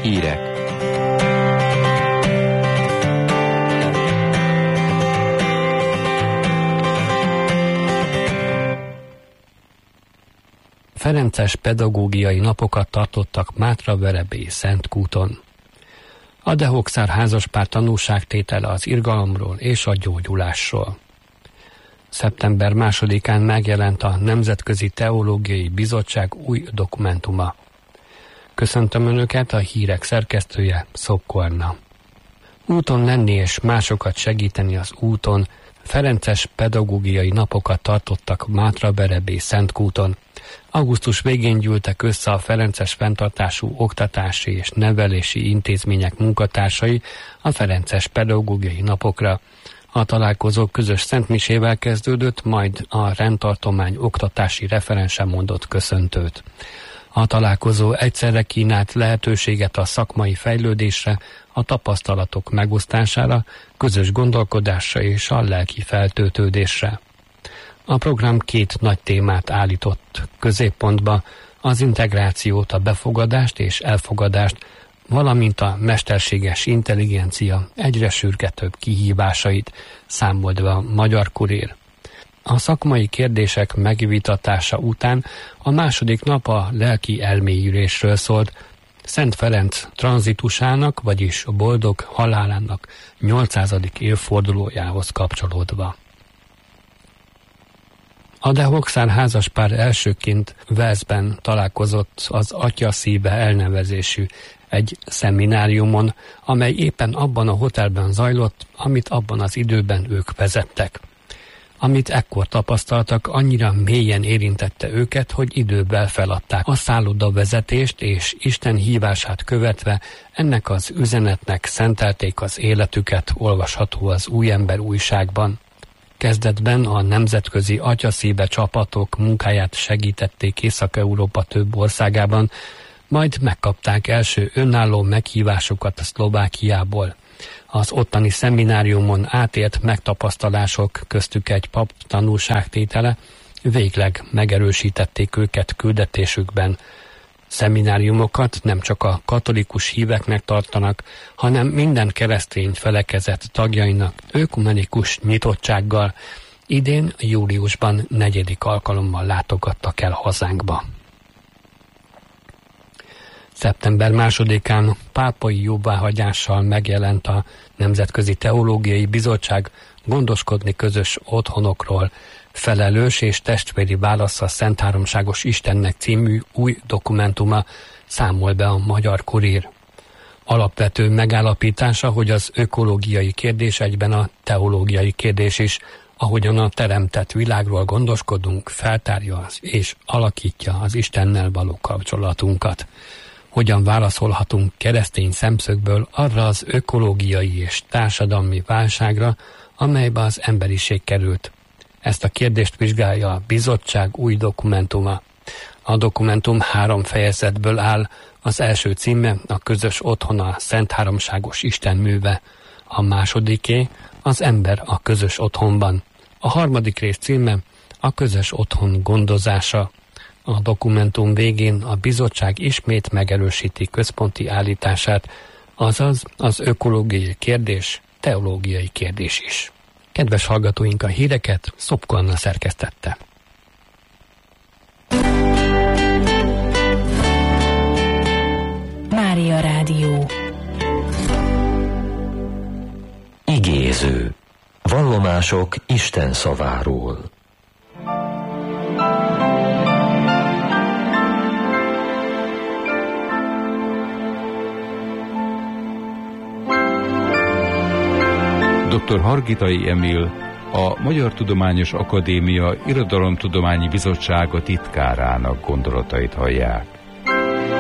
Hírek. Ferences pedagógiai napokat tartottak Mátraverebélyi Szentkúton. A Dehokszár házaspár tanúságtétele az irgalomról és a gyógyulásról. Szeptember 2-án megjelent a Nemzetközi Teológiai Bizottság új dokumentuma. Köszöntöm Önöket, a hírek szerkesztője, Szopko Anna. Úton lenni és másokat segíteni az úton, ferences pedagógiai napokat tartottak Mátraverebélyi Szentkúton. Augusztus végén gyűltek össze a ferences fenntartású oktatási és nevelési intézmények munkatársai a ferences pedagógiai napokra. A találkozó közös szentmisével kezdődött, majd a rendtartomány oktatási referense mondott köszöntőt. A találkozó egyszerre kínált lehetőséget a szakmai fejlődésre, a tapasztalatok megosztására, közös gondolkodásra és a lelki feltöltődésre. A program 2 nagy témát állított középpontba, az integrációt, a befogadást és elfogadást, valamint a mesterséges intelligencia egyre sürgetőbb kihívásait, számolt be a Magyar Kurér. A szakmai kérdések megvitatása után a második nap a lelki elmélyülésről szólt, Szent Ferenc tranzitusának, vagyis a boldog halálának 800. évfordulójához kapcsolódva. A Dehokszár házaspár elsőként Velszben találkozott az Atya szíve elnevezésű egy szemináriumon, amely éppen abban a hotelben zajlott, amit abban az időben ők vezettek. Amit ekkor tapasztaltak, annyira mélyen érintette őket, hogy idővel feladták a szállodavezetést, és Isten hívását követve ennek az üzenetnek szentelték az életüket, olvasható az Új Ember újságban. Kezdetben a nemzetközi atyaszíve csapatok munkáját segítették Észak-Európa több országában, majd megkapták első önálló meghívásokat a Szlovákiából. Az ottani szemináriumon átélt megtapasztalások, köztük egy pap tanúságtétele, végleg megerősítették őket küldetésükben. Szemináriumokat nem csak a katolikus híveknek tartanak, hanem minden keresztény felekezet tagjainak ökumenikus nyitottsággal. Idén júliusban 4. alkalommal látogattak el hazánkba. Szeptember 2-án pápai jóváhagyással megjelent a Nemzetközi Teológiai Bizottság gondoskodni közös otthonokról, felelős és testvéri válasz a Szentháromságos Istennek című új dokumentuma, számol be a Magyar Kurír. Alapvető megállapítása, hogy az ökológiai kérdés egyben a teológiai kérdés is, ahogyan a teremtett világról gondoskodunk, feltárja és alakítja az Istennel való kapcsolatunkat. Hogyan válaszolhatunk keresztény szemszögből arra az ökológiai és társadalmi válságra, amelybe az emberiség került. Ezt a kérdést vizsgálja a bizottság új dokumentuma. A dokumentum 3 fejezetből áll, az első címe a közös otthon a Szentháromságos Isten műve, a másodiké az ember a közös otthonban, a harmadik rész címe a közös otthon gondozása. A dokumentum végén a bizottság ismét megerősíti központi állítását, azaz az ökológiai kérdés teológiai kérdés is. Kedves hallgatóink, a híreket Szopko Anna szerkesztette. Mária Rádió. Igéző. Vallomások Isten szaváról. Dr. Hargitai Emil, a Magyar Tudományos Akadémia Irodalomtudományi Bizottsága titkárának gondolatait hallják.